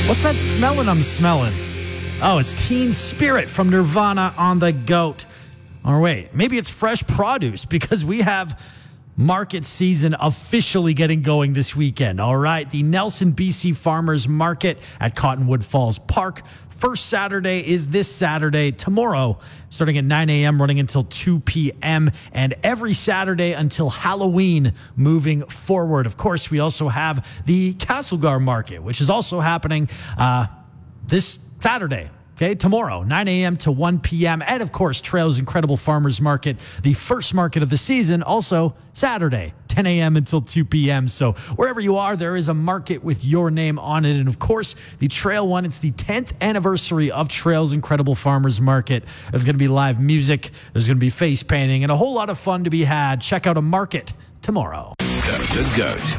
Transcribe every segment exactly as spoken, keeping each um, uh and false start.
What's that smelling I'm smelling? Oh, it's Teen Spirit from Nirvana on the GOAT. Or wait, maybe it's fresh produce because we have market season officially getting going this weekend. All right, the Nelson B C Farmers Market at Cottonwood Falls Park. First Saturday is this Saturday, tomorrow, starting at nine a.m., running until two p.m., and every Saturday until Halloween moving forward. Of course, we also have the Castlegar Market, which is also happening uh, this Saturday. Okay, tomorrow, nine a.m. to one p.m. And, of course, Trail's Incredible Farmers Market, the first market of the season, also Saturday, ten a.m. until two p.m. So wherever you are, there is a market with your name on it. And, of course, the Trail one, it's the tenth anniversary of Trail's Incredible Farmers Market. There's going to be live music, there's going to be face painting, and a whole lot of fun to be had. Check out a market tomorrow. The GOAT.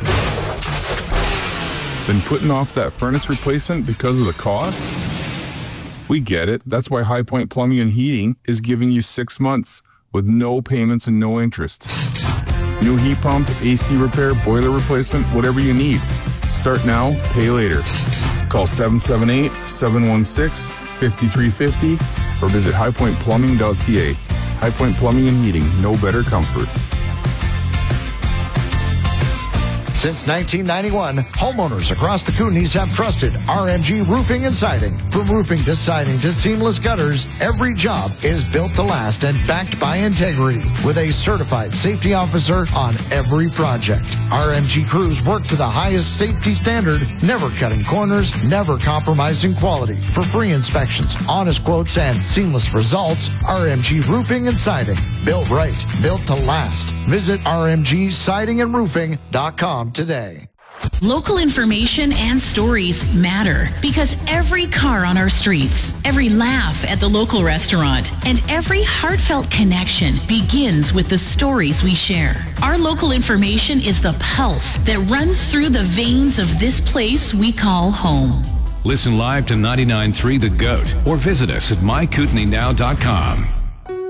Been putting off that furnace replacement because of the cost? We get it. That's why High Point Plumbing and Heating is giving you six months with no payments and no interest. New heat pump, A C repair, boiler replacement, whatever you need. Start now, pay later. Call seven seven eight, seven one six, five three five zero or visit high point plumbing dot c a. High Point Plumbing and Heating, no better comfort. Since nineteen ninety-one, homeowners across the Kootenays have trusted R M G Roofing and Siding. From roofing to siding to seamless gutters, every job is built to last and backed by integrity with a certified safety officer on every project. R M G crews work to the highest safety standard, never cutting corners, never compromising quality. For free inspections, honest quotes, and seamless results, R M G Roofing and Siding. Built right, built to last. Visit r m g siding and roofing dot com today. Local information and stories matter because every car on our streets, every laugh at the local restaurant, and every heartfelt connection begins with the stories we share. Our local information is the pulse that runs through the veins of this place we call home. Listen live to ninety-nine point three The GOAT or visit us at my kootenai now dot com.